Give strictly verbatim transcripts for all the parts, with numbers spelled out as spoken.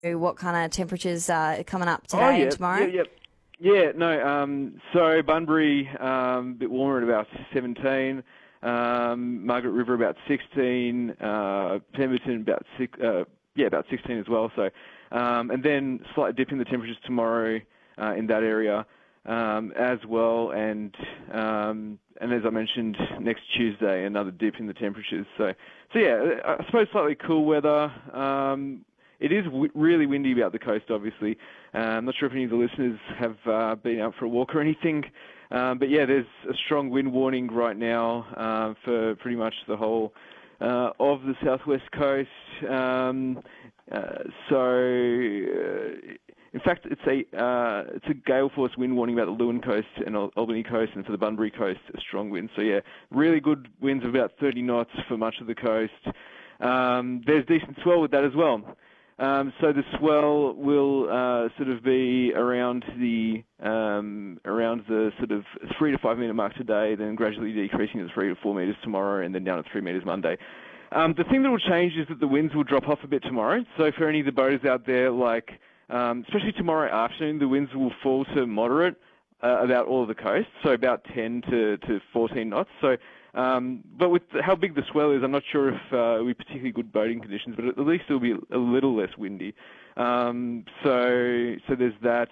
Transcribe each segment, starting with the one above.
what kind of temperatures are coming up today oh, yeah, and tomorrow? Yeah, yeah. Yeah, no, um, so Bunbury, um, a bit warmer at about seventeen, um, Margaret River about sixteen, uh, Pemberton about six, uh, yeah, about sixteen as well. So, um, and then slight dip in the temperatures tomorrow uh, in that area um, as well, and um, and as I mentioned, next Tuesday another dip in the temperatures. So, so yeah, I suppose slightly cool weather. Um, It is w- really windy about the coast, obviously. Uh, I'm not sure if any of the listeners have uh, been out for a walk or anything, um, but yeah, there's a strong wind warning right now uh, for pretty much the whole uh, of the southwest coast. Um, uh, so, uh, in fact, it's a uh, it's a gale force wind warning about the Lewin coast and Al- Albany coast, and for the Bunbury coast, a strong wind. So yeah, really good winds of about thirty knots for much of the coast. Um, there's decent swell with that as well. Um, so the swell will uh, sort of be around the um, around the sort of three to five metre mark today, then gradually decreasing to three to four metres tomorrow, and then down to three metres Monday. Um, the thing that will change is that the winds will drop off a bit tomorrow. So for any of the boaters out there, like um, especially tomorrow afternoon, the winds will fall to moderate uh, about all of the coast, so about ten to, to fourteen knots. So. Um, but with how big the swell is, I'm not sure if uh, it'll be particularly good boating conditions, but at least it'll be a little less windy. Um, so, so there's that.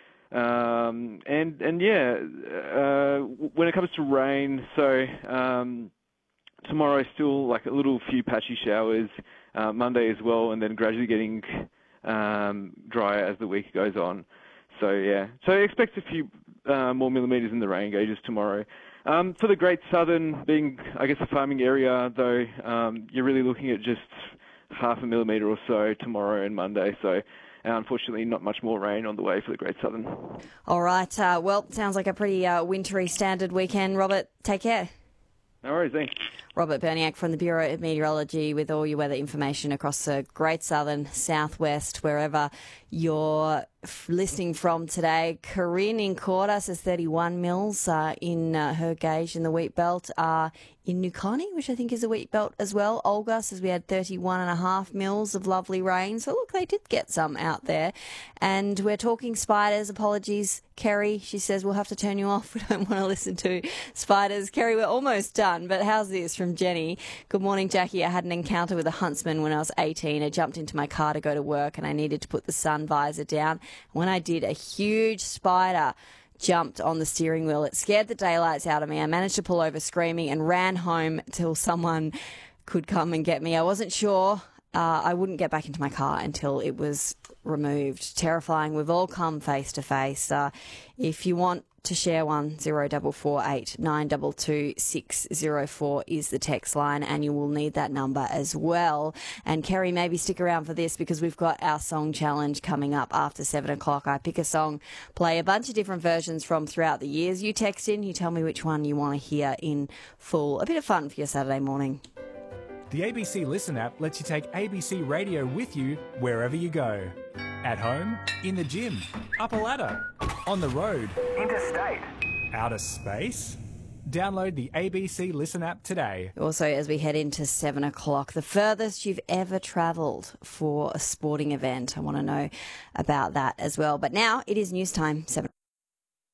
Um, and, and yeah, uh, when it comes to rain, so um, tomorrow still like a little few patchy showers, uh, Monday as well, and then gradually getting um, drier as the week goes on. So yeah, so expect a few uh, more millimetres in the rain gauges tomorrow. Um, for the Great Southern, being, I guess, a farming area, though, um, you're really looking at just half a millimetre or so tomorrow and Monday. So, uh, unfortunately, not much more rain on the way for the Great Southern. All right. Uh, well, sounds like a pretty uh, wintry standard weekend. Robert, take care. No worries, thanks. Robert Berniak from the Bureau of Meteorology with all your weather information across the Great Southern, Southwest, wherever you're listening from today. Corinne in Corda says thirty-one mils uh, in uh, her gauge in the wheat belt. Uh, in Newconni, which I think is a wheat belt as well. Olga says we had thirty-one and a half mils of lovely rain. So look, they did get some out there. And we're talking spiders. Apologies, Kerry. She says we'll have to turn you off. We don't want to listen to spiders. Kerry, we're almost done. But how's this from Jenny? Good morning, Jackie. I had an encounter with a huntsman when I was eighteen. I jumped into my car to go to work and I needed to put the sun visor down. When I did, a huge spider jumped on the steering wheel. It scared the daylights out of me. I managed to pull over screaming and ran home till someone could come and get me. I wasn't sure. Uh, I wouldn't get back into my car until it was removed. Terrifying. We've all come face to face. Uh, if you want to share one, zero double four eight nine double two six zero four is the text line, and you will need that number as well. And Kerry, maybe stick around for this because we've got our song challenge coming up after seven o'clock. I pick a song, play a bunch of different versions from throughout the years. You text in, you tell me which one you want to hear in full. A bit of fun for your Saturday morning. The A B C Listen app lets you take A B C Radio with you wherever you go. At home, in the gym, up a ladder, on the road, interstate, outer space. Download the A B C Listen app today. Also, as we head into seven o'clock, the furthest you've ever travelled for a sporting event. I want to know about that as well. But now it is news time. Seven.